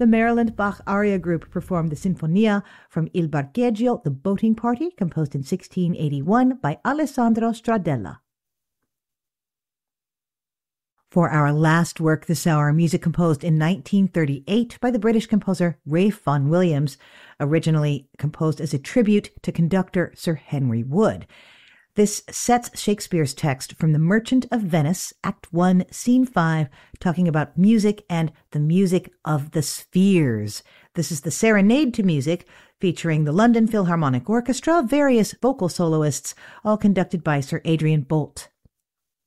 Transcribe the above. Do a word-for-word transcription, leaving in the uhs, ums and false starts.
The Maryland Bach Aria Group performed the Sinfonia from Il Barcheggio, The Boating Party, composed in sixteen eighty-one by Alessandro Stradella. For our last work this hour, music composed in nineteen thirty-eight by the British composer Ralph Vaughan Williams, originally composed as a tribute to conductor Sir Henry Wood. This sets Shakespeare's text from The Merchant of Venice, Act one, Scene five, talking about music and the music of the spheres. This is the Serenade to Music, featuring the London Philharmonic Orchestra, various vocal soloists, all conducted by Sir Adrian Boult.